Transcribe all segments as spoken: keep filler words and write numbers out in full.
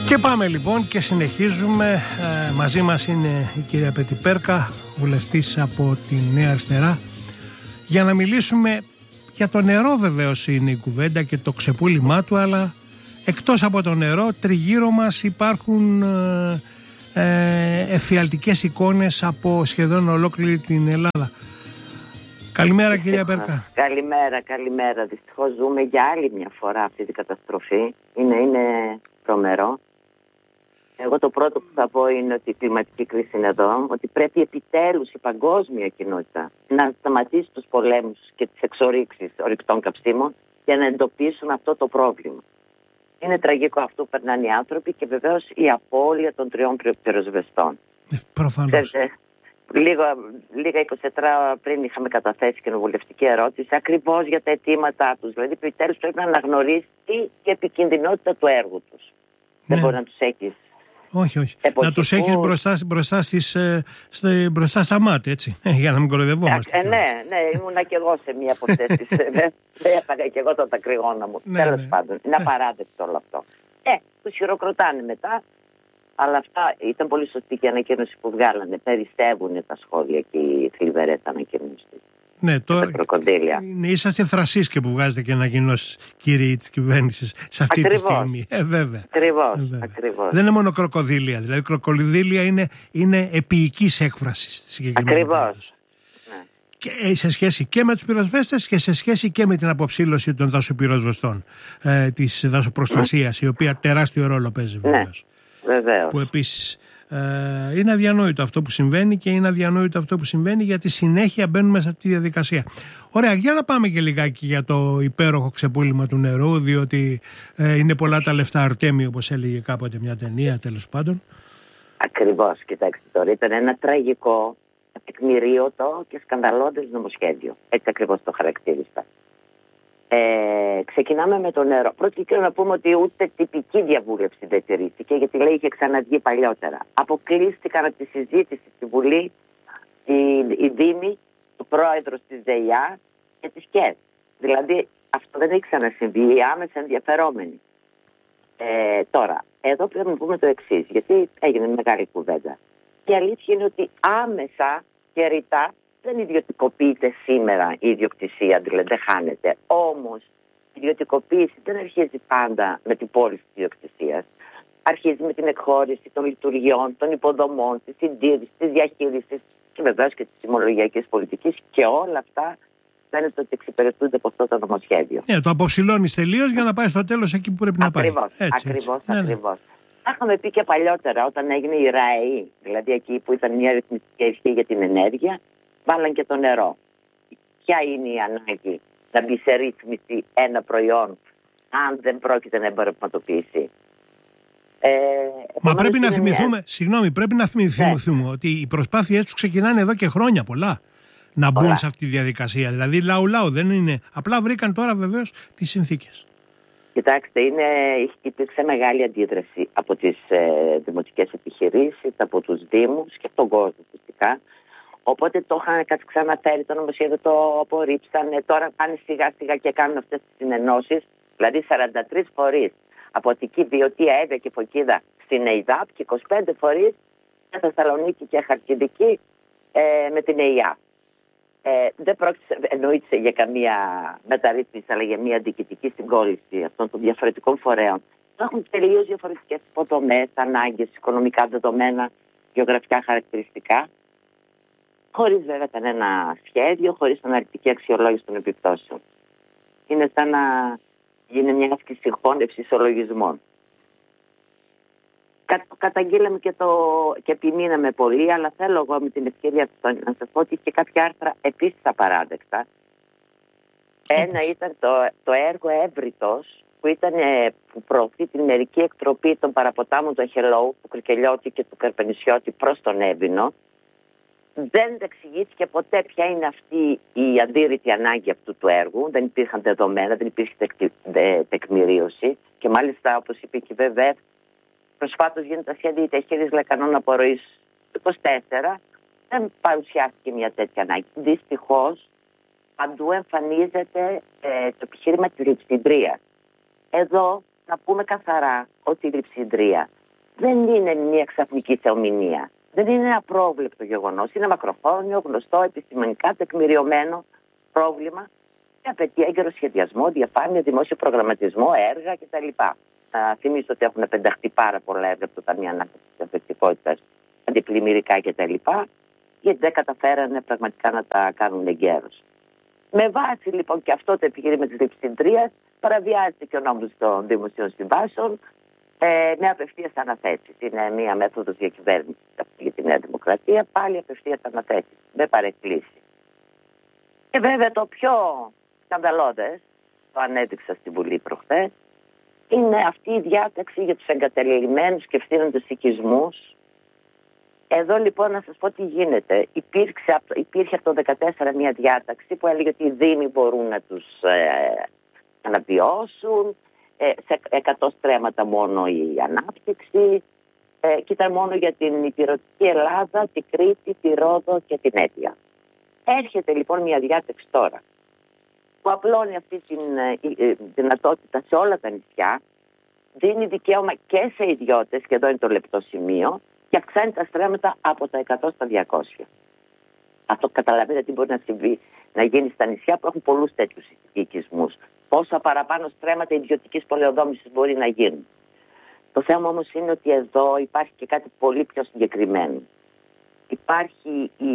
Και πάμε λοιπόν και συνεχίζουμε. Ε, μαζί μας είναι η κυρία Πετυπέρκα, βουλευτής από τη Νέα Αριστερά, για να μιλήσουμε για το νερό. Βεβαίως είναι η κουβέντα και το ξεπούλημά του, αλλά εκτός από το νερό τριγύρω μας υπάρχουν ε, ε, εφιαλτικές εικόνες από σχεδόν ολόκληρη την Ελλάδα. Καλημέρα κυρία Πέρκα. Καλημέρα, καλημέρα. Δυστυχώς ζούμε για άλλη μια φορά αυτή την καταστροφή. Είναι, είναι τρομερό. Εγώ το πρώτο που θα πω είναι ότι η κλιματική κρίση είναι εδώ, ότι πρέπει επιτέλους η παγκόσμια κοινότητα να σταματήσει τους πολέμους και τις εξορίξεις ορυκτών καυσίμων για να εντοπίσουν αυτό το πρόβλημα. Είναι τραγικό αυτό που περνάνε οι άνθρωποι και βεβαίως η απώλεια των τριών πυροσβεστών. Ε, προφανώς. Λίγο, λίγα εικοσιτετρά ώρα πριν είχαμε καταθέσει κοινοβουλευτική ερώτηση ακριβώς για τα αιτήματά τους. Δηλαδή, επιτέλους πρέπει να αναγνωρίσει και επικινδυνότητα του έργου τους. Ναι. Δεν μπορεί να τους έχεις. Όχι, όχι. Εποχικού... Να τους έχεις μπροστά, μπροστά, στις, ε, μπροστά στα μάτια, έτσι. Για να μην κοροϊδευόμαστε. Ε, ναι, ναι, ήμουνα κι εγώ σε μία από αυτές τις. Δεν έφαγα κι εγώ τα κρυγόνα μου. Ναι, Τέλος ναι. πάντων. Είναι απαράδεκτο όλο αυτό. Ε, τους χειροκροτάνε μετά. Αλλά αυτά ήταν πολύ σωστή και η ανακοίνωση που βγάλανε. Περισσεύουν τα σχόλια και οι θλιβερές ανακοίνωσεις. Ναι, τώρα είναι, είσαστε θρασίς και που βγάζετε και ανακοινώσεις, κύριοι της κυβέρνησης, σε αυτή ακριβώς. τη στιγμή. Ε, βέβαια. Ακριβώς, ε, βέβαια. ακριβώς. Δεν είναι μόνο κροκοδίλια. Δηλαδή, κροκοδίλια είναι, είναι επίοικης έκφρασης στη συγκεκριμένη περίπτωση. Ναι. Και σε σχέση και με τους πυροσβέστες και σε σχέση και με την αποψήλωση των δασοπυροσβεστών, ε, της δασοπροστασίας, mm. η οποία τεράστιο ρόλο παίζει βεβαίως. Ναι, βεβαίως. Που επίσης Ε, είναι αδιανόητο αυτό που συμβαίνει και είναι αδιανόητο αυτό που συμβαίνει γιατί συνέχεια μπαίνουμε σε αυτή τη διαδικασία. Ωραία, για να πάμε και λιγάκι για το υπέροχο ξεπούλημα του νερού, διότι ε, είναι πολλά τα λεφτά αρτέμι, όπως έλεγε κάποτε μια ταινία, τέλος πάντων. Ακριβώς, κοιτάξτε τώρα, ήταν ένα τραγικό, τεκμηρίωτο και σκανδαλώδες νομοσχέδιο. Έτσι ακριβώς το χαρακτήρισα. Ε, ξεκινάμε με το νερό. Πρώτα και να πούμε ότι ούτε τυπική διαβούλευση δεν τηρήθηκε, γιατί λέει είχε ξαναβγεί παλιότερα. Αποκλείστηκαν από τη συζήτηση στη Βουλή οι, οι Δήμοι, ο πρόεδρος της ΔΕΙΑ και της ΚΕΔ. Δηλαδή αυτό δεν έχει ξανασυμβεί, οι άμεσα ενδιαφερόμενοι. Ε, τώρα, εδώ πρέπει να πούμε το εξής, γιατί έγινε μεγάλη κουβέντα. Η αλήθεια είναι ότι άμεσα και ρητά δεν ιδιωτικοποιείται σήμερα η ιδιοκτησία, δηλαδή δεν χάνεται. Όμως η ιδιωτικοποίηση δεν αρχίζει πάντα με την πώληση της ιδιοκτησίας. Αρχίζει με την εκχώρηση των λειτουργιών, των υποδομών, της συντήρησης, της διαχείρισης και βεβαίως και της τιμολογιακής πολιτικής, και όλα αυτά φαίνεται ότι εξυπηρετούνται από αυτό το νομοσχέδιο. Ναι, το αποψηλώνεις τελείως για να πάει στο τέλος εκεί που πρέπει να πάει. Ακριβώς, έτσι, ακριβώς, έτσι. ακριβώς. Τα είχαμε πει και παλιότερα όταν έγινε η ΡΑΕΗ, δηλαδή εκεί που ήταν μια ρυθμιστική αρχή για την ενέργεια. Βάλαν και το νερό. Ποια είναι η ανάγκη να μπει σε ρύθμιση ένα προϊόν αν δεν πρόκειται να εμπορευματοποιήσει? Ε, Μα πρέπει να θυμηθούμε, μια... συγγνώμη, πρέπει να θυμηθούμε ναι. ότι οι προσπάθειές τους ξεκινάνε εδώ και χρόνια πολλά να μπουν πολλά. σε αυτή τη διαδικασία. Δηλαδή λαού-λαού δεν είναι. Απλά βρήκαν τώρα βεβαίως τις συνθήκες. Κοιτάξτε, είναι, υπήρξε μεγάλη αντίδραση από τις ε, δημοτικές επιχειρήσεις, από τους δήμους και από τον κόσμο φυσικά. Οπότε το είχαν ξαναφέρει το νομοσχέδιο, το απορρίψανε. Τώρα πάνε σιγά σιγά και κάνουν αυτές τις συνενώσεις. Δηλαδή σαράντα τρεις φορείς από Αττική, Βιωτία, Εύβοια και Φωκίδα στην ΕΙΔΑΠ και είκοσι πέντε φορείς στη Θεσσαλονίκη και Χαλκιδική ε, με την ΕΙΑ. Ε, δεν πρόκειται εννοείται για καμία μεταρρύθμιση, αλλά για μια διοικητική συγκόλληση αυτών των διαφορετικών φορέων. Έχουν τελείως διαφορετικές υποδομές, ανάγκες, οικονομικά δεδομένα, γεωγραφικά χαρακτηριστικά. Χωρίς βέβαια κανένα σχέδιο, χωρίς αναλυτική αξιολόγηση των επιπτώσεων. Είναι σαν να γίνει μια άσκηση συγχώνευσης ισολογισμών. Κα, καταγγείλαμε και, το, και επιμείναμε πολύ, αλλά θέλω εγώ με την ευκαιρία αυτό να σας πω ότι και κάποια άρθρα επίσης απαράδεκτα. Ένα ήταν το, το έργο Έβριτος, που, ήταν, που προωθεί την μερική εκτροπή των παραποτάμων του Αχελώου, του Κρικελιώτη και του Καρπενησιώτη προς τον Έβινο. Δεν εξηγήθηκε ποτέ ποια είναι αυτή η αντίρρητη ανάγκη αυτού του έργου. Δεν υπήρχαν δεδομένα, δεν υπήρχε τεκμηρίωση. Και μάλιστα, όπως είπε και η ΒΕΒΕΦ, προσφάτως γίνεται σχέδιο διαχείρισης λεκανών απορροής είκοσι τέσσερα. Δεν παρουσιάστηκε μια τέτοια ανάγκη. Δυστυχώς, παντού εμφανίζεται ε, το επιχείρημα της λειψιδρίας. Εδώ να πούμε καθαρά ότι η λειψιδρία δεν είναι μια ξαφνική θεομηνία. Δεν είναι ένα πρόβλεπτο γεγονός. Είναι μακροχρόνιο, γνωστό, επιστημονικά τεκμηριωμένο πρόβλημα και απαιτεί έγκαιρο σχεδιασμό, διαφάνεια, δημόσιο προγραμματισμό, έργα κτλ. Θα θυμίσω ότι έχουν πενταχτεί πάρα πολλά έργα από το Ταμείο Ανάκαμψης της Ανθεκτικότητας, αντιπλημμυρικά κτλ. Γιατί δεν καταφέρανε πραγματικά να τα κάνουν εγκαίρως. Με βάση λοιπόν και αυτό το επιχείρημα της Λειψιδρίας, παραβιάζεται και ο νόμος των δημοσίων συμβάσεων ε, με απευθείας αναθέσεις. Είναι μία μέθοδος διακυβέρνησης για τη Νέα Δημοκρατία, πάλι απευθείας αναθέσεις, με παρεκκλήσει. Και βέβαια το πιο σκανδαλώδες, το ανέδειξα στην Βουλή προχθές, είναι αυτή η διάταξη για τους εγκαταλελειμμένους και ευθύνοντες οικισμούς. Εδώ λοιπόν να σας πω τι γίνεται. Υπήρξε, υπήρχε από το δύο χιλιάδες δεκατέσσερα μια διάταξη που έλεγε ότι οι Δήμοι μπορούν να τους ε, αναβιώσουν, ε, σε εκατό στρέμματα μόνο η ανάπτυξη ε, και ήταν μόνο για την Ηπειρωτική Ελλάδα, την Κρήτη, τη Ρόδο και την Αίτια. Έρχεται λοιπόν μια διάταξη τώρα που απλώνει αυτή την ε, ε, δυνατότητα σε όλα τα νησιά, δίνει δικαίωμα και σε ιδιώτες, και εδώ είναι το λεπτό σημείο, και αυξάνει τα στρέμματα από τα εκατό στα διακόσια. Αυτό καταλαβαίνετε τι μπορεί να συμβεί, να γίνει στα νησιά που έχουν πολλούς τέτοιους οικισμούς. Πόσα παραπάνω στρέμματα ιδιωτικής πολεοδόμησης μπορεί να γίνουν. Το θέμα όμως είναι ότι εδώ υπάρχει και κάτι πολύ πιο συγκεκριμένο. Υπάρχει η...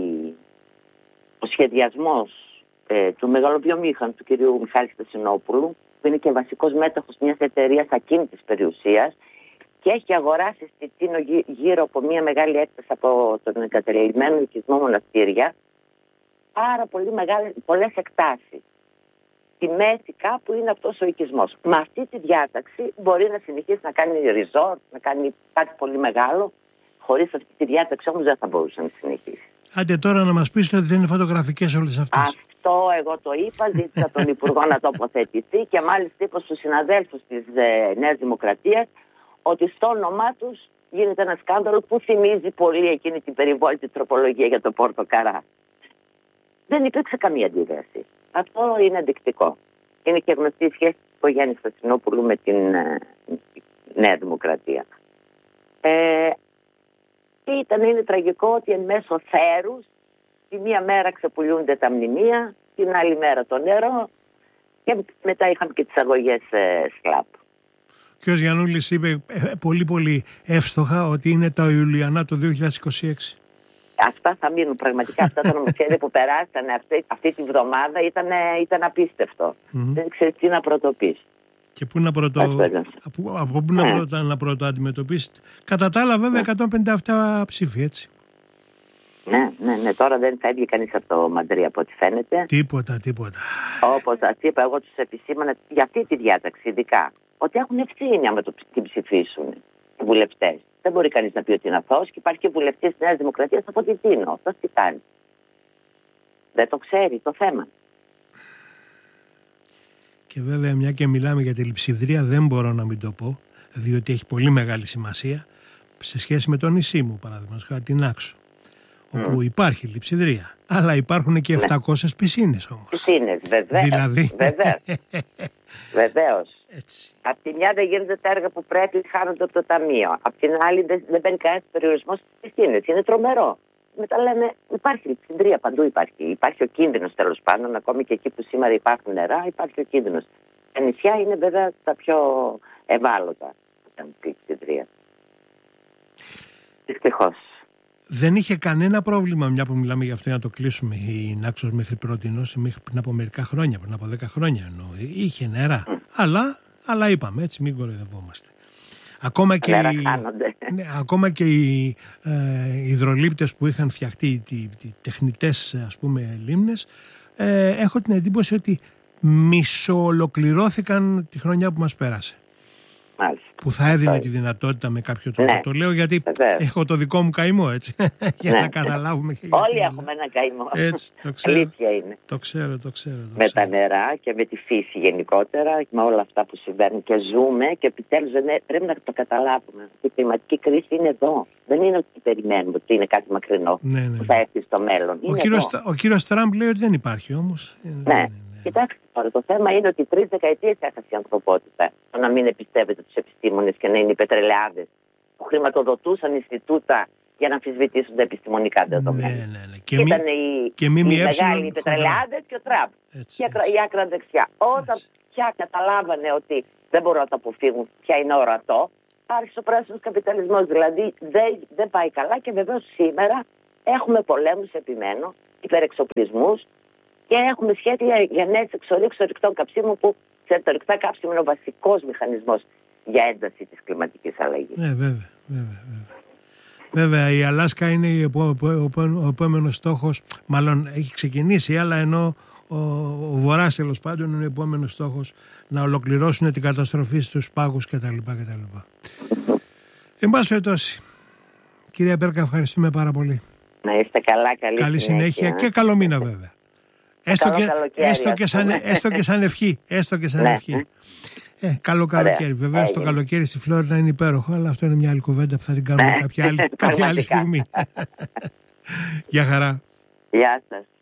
ο σχεδιασμός ε, του μεγαλοβιομήχανου του κ. Μιχάλη Στασινόπουλου, που είναι και βασικός μέτοχος μιας εταιρείας ακίνητης περιουσίας, και έχει αγοράσει στη Τίνο γύρω από μια μεγάλη έκταση από τον εγκαταλελειμμένο οικισμό Μοναστήρια πάρα πολύ μεγάλες, πολλές εκτάσεις. Στη μέση κάπου είναι αυτός ο οικισμός. Με αυτή τη διάταξη μπορεί να συνεχίσει να κάνει resort, να κάνει κάτι πολύ μεγάλο. Χωρίς αυτή τη διάταξη όμως δεν θα μπορούσε να συνεχίσει. Άντε τώρα να μας πείτε ότι δεν είναι φωτογραφικές όλες αυτές. Αυτό εγώ το είπα, ζήτησα τον Υπουργό να τοποθετηθεί και μάλιστα είπα στους συναδέλφους της ε, Νέας Δημοκρατίας ότι στο όνομά τους γίνεται ένα σκάνδαλο που θυμίζει πολύ εκείνη την περιβόητη τροπολογία για το Πορτοκαρά. Δεν υπήρξε καμία αντίδραση. Αυτό είναι ενδεικτικό. Είναι και γνωστή η σχέση του Γιάννη Στασινόπουλου με την ε, Νέα Δημοκρατία. Ε, και ήταν, είναι τραγικό ότι εν μέσω θέρους τη μία μέρα ξεπουλούνται τα μνημεία, την άλλη μέρα το νερό και μετά είχαμε και τις αγωγές ε, ΣΛΑΠ. Και ο Γιαννούλης είπε ε, πολύ πολύ εύστοχα ότι είναι τα Ιουλιανά το δύο χιλιάδες είκοσι έξι. Αυτά θα μείνουν πραγματικά. Αυτά τα νομοσχέδια που περάσανε αυτή, αυτή τη βδομάδα ήταν, ήταν απίστευτο. Mm-hmm. Δεν ξέρεις τι να πρωτοπείς. Και πού να πρωτο... από, από πού να, yeah. πρώτα, να πρωτοαντιμετωπίσετε. Κατά τα άλλα βέβαια yeah. εκατόν πενήντα επτά ψήφοι, έτσι. Ναι, ναι, ναι. Τώρα δεν θα έβγει κανείς από το Μαντρί από ό,τι φαίνεται. Τίποτα, τίποτα. Όπως σας είπα, εγώ τους επισήμανα για αυτή τη διάταξη ειδικά, ότι έχουν ευθύνη άμα το την ψηφίσουν οι βουλευτές. Δεν μπορεί κανείς να πει ότι είναι αθώος και υπάρχει και βουλευτής της Νέας Δημοκρατίας από τη Τίνο. Αυτός τι κάνει. Δεν το ξέρει το θέμα. Και βέβαια μια και μιλάμε για τη Λειψιδρία δεν μπορώ να μην το πω, διότι έχει πολύ μεγάλη σημασία σε σχέση με το νησί μου, παραδείγματος χάρη την Άξο, όπου mm. υπάρχει Λειψιδρία. Αλλά υπάρχουν και επτακόσιες ναι. πισίνες όμως. Πισίνες, βεβαίως. Δηλαδή... Βεβαίως. Βεβαίως. Απ' τη μια δεν γίνονται τα έργα που πρέπει, χάνονται από το Ταμείο. Απ' την άλλη δεν, δεν μπαίνει κανένα περιορισμό στις πισίνες. Είναι τρομερό. Μετά λέμε, υπάρχει Λειψιδρία, παντού υπάρχει. Υπάρχει ο κίνδυνος τέλος πάντων, ακόμη και εκεί που σήμερα υπάρχουν νερά, υπάρχει ο κίνδυνος. Τα νησιά είναι βέβαια τα πιο ευάλωτα από τη Λειψιδρία. Δυστυχώς. Δεν είχε κανένα πρόβλημα, μια που μιλάμε για αυτό, να το κλείσουμε η Νάξος μέχρι πρότινος, μέχρι πριν από μερικά χρόνια, πριν από δέκα χρόνια εννοώ. Είχε νερά. Mm. Αλλά, αλλά είπαμε έτσι, μην κοροϊδευόμαστε. Ακόμα και, οι, ναι, ακόμα και οι ε, υδρολήπτες που είχαν φτιαχτεί, οι, οι τεχνητές ας πούμε λίμνες, ε, έχω την εντύπωση ότι μισοολοκληρώθηκαν τη χρονιά που μας πέρασε. Μάλιστα. Που θα έδινε Μάλιστα. τη δυνατότητα με κάποιο τρόπο. Ναι. Το λέω γιατί Βεβαίως. έχω το δικό μου καημό, έτσι. Για ναι. να καταλάβουμε και Όλοι γιατί έχουμε ένα καημό. Έτσι, το ξέρω. Αλήθεια είναι. Το ξέρω, το ξέρω. Το με ξέρω. τα νερά και με τη φύση γενικότερα, με όλα αυτά που συμβαίνουν και ζούμε και επιτέλους ναι, πρέπει να το καταλάβουμε. Η κλιματική κρίση είναι εδώ. Δεν είναι ότι περιμένουμε ότι είναι κάτι μακρινό ναι, ναι. που θα έρθει στο μέλλον. Ο κύριος, ο κύριος Τραμπ λέει ότι δεν υπάρχει όμως. Ναι. Κοιτάξτε τώρα, το θέμα είναι ότι τρεις δεκαετίες έχασε η ανθρωπότητα. Το να μην εμπιστεύεται τους επιστήμονες και να είναι οι πετρελαιάδες που χρηματοδοτούσαν Ινστιτούτα για να αμφισβητήσουν τα επιστημονικά δεδομένα. Ναι, ναι, ναι. Και ήταν μη, η, και μη, η μη μεγάλη πετρελαιάδες και ο Τραμπ. Έτσι, η, ακρα, η άκρα δεξιά. Όταν έτσι. πια καταλάβανε ότι δεν μπορούν να το αποφύγουν, πια είναι ορατό, άρχισε ο πράσινος καπιταλισμός. Δηλαδή δεν, δεν πάει καλά και βεβαίως σήμερα έχουμε πολέμους, επιμένω, υπερεξοπλισμούς και έχουμε σχέδια για νέες εξορίξεις ορυκτών καυσίμων που σε τα ορυκτά καύσιμα είναι ο βασικός μηχανισμός για ένταση της κλιματικής αλλαγής. Ναι, βέβαια, βέβαια, βέβαια. Βέβαια, η Αλάσκα είναι ο, ο, ο, ο επόμενος στόχος, μάλλον έχει ξεκινήσει, αλλά ενώ ο, ο Βορράς τέλος πάντων είναι ο επόμενος στόχος να ολοκληρώσουν την καταστροφή στους πάγους κτλ. κτλ. Εν πάση περιπτώσει, κυρία Πέρκα, ευχαριστούμε πάρα πολύ. Να είστε καλά, καλή, καλή συνέχεια, συνέχεια και καλό μήνα βέβαια. Έστω και, έστω, και σαν, έστω και σαν ευχή. Έστω και σαν ευχή. Ε, καλό καλοκαίρι. Βεβαίως το καλοκαίρι στη Φλόρινα είναι υπέροχο, αλλά αυτό είναι μια άλλη κουβέντα που θα την κάνουμε κάποια άλλη, κάποια άλλη στιγμή. Γεια χαρά. Γεια σας.